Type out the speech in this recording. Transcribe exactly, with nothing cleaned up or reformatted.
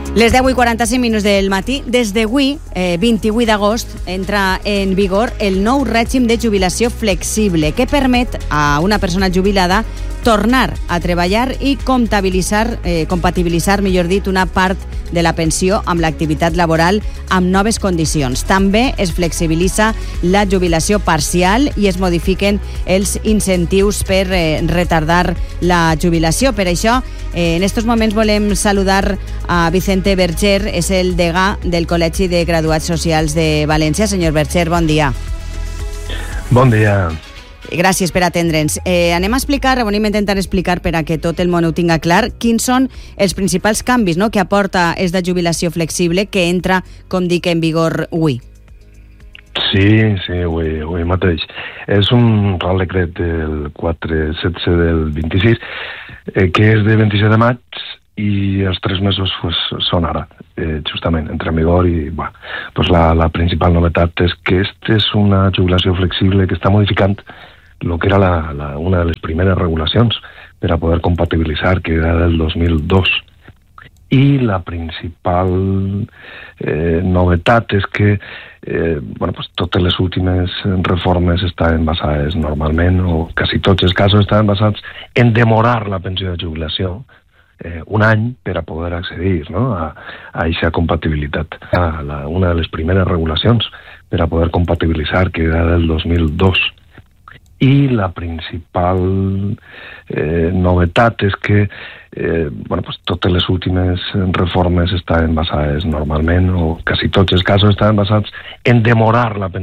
Les deu i quaranta-cinc minuts del matí. Des d'avui, eh, vint-i-vuit d'agost, entra en vigor el nou règim de jubilació flexible que permet a una persona jubilada tornar a treballar i comptabilitzar, eh, compatibilitzar, millor dit, una part de la pensió amb l'activitat laboral amb noves condicions. També es flexibilitza la jubilació parcial i es modifiquen els incentius per eh, retardar la jubilació. Per això, eh, en aquests moments volem saludar a Vicente Berger, és el degà del Col·legi de Graduats Socials de València. Senyor Berger, bon dia. Bon dia. Gràcies per atendre'ns. Eh, anem a explicar, anem a intentar explicar per a que tot el món ho tinga clar, quins són els principals canvis, no?, que aporta esta jubilació flexible que entra, com dic, en vigor avui. Sí, sí, avui, avui mateix. És un Real Decret del quatre setze del vint-i-sis, eh, que és de vint-i-set de maig, i els tres mesos pues, són ara, eh, justament, entre en vigor, i bueno, pues la, la principal novetat és que aquesta és una jubilació flexible que està modificant el que era la, la, una de les primeres regulacions per a poder compatibilitzar, que era del dos mil dos. I la principal eh, novetat és que eh, bueno, pues, totes les últimes reformes estaven basades normalment, o quasi tots els casos estaven basats en demorar la pensió de jubilació Eh, un any per a poder accedir, no?, a aquesta compatibilitat. A la, una de les primeres regulacions per a poder compatibilitzar, que era del dos mil dos. I la principal eh, novetat és que eh, bueno, pues, totes les últimes reformes estaven basades normalment, o quasi tots els casos estaven basats en demorar la pensió